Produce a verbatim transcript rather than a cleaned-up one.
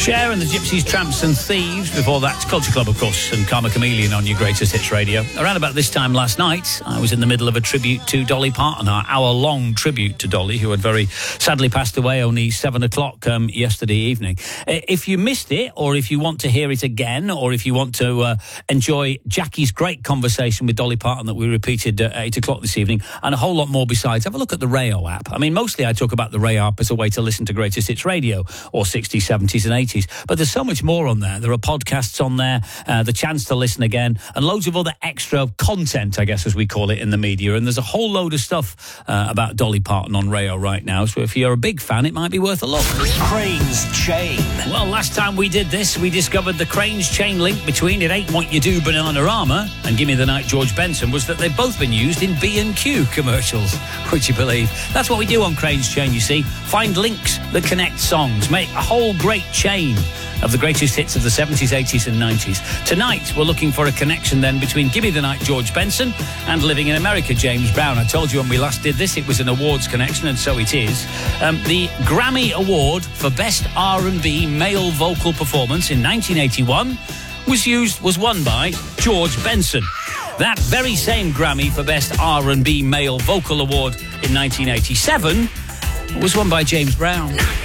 Cher and the Gypsies, Tramps and Thieves. Before that, Culture Club, of course, and Karma Chameleon on your Greatest Hits Radio. Around about this time last night, I was in the middle of a tribute to Dolly Parton, our hour-long tribute to Dolly, who had very sadly passed away only seven o'clock um, yesterday evening. If you missed it, or if you want to hear it again, or if you want to uh, enjoy Jackie's great conversation with Dolly Parton that we repeated at eight o'clock this evening, and a whole lot more besides, have a look at the Rayo app. I mean, mostly I talk about the Rayo app as a way to listen to Greatest Hits Radio, or sixties, seventies and eighties. But there's so much more on there. There are podcasts on there, uh, the chance to listen again, and loads of other extra content, I guess, as we call it in the media. And there's a whole load of stuff uh, about Dolly Parton on Rayo right now. So if you're a big fan, it might be worth a look. Crane's Chain. Well, last time we did this, we discovered the Crane's Chain link between It Ain't What You Do, Bananarama and Gimme the Night, George Benson, was that they've both been used in B and Q commercials. Would you believe? That's what we do on Crane's Chain, you see. Find links that connect songs, make a whole great chain of the greatest hits of the seventies, eighties and nineties. Tonight, we're looking for a connection then between Gimme the Night, George Benson, and Living in America, James Brown. I told you when we last did this, it was an awards connection, and so it is. Um, the Grammy Award for Best R and B Male Vocal Performance in nineteen eighty-one was used, was won by George Benson. That very same Grammy for Best R and B Male Vocal Award in nineteen eighty-seven was won by James Brown.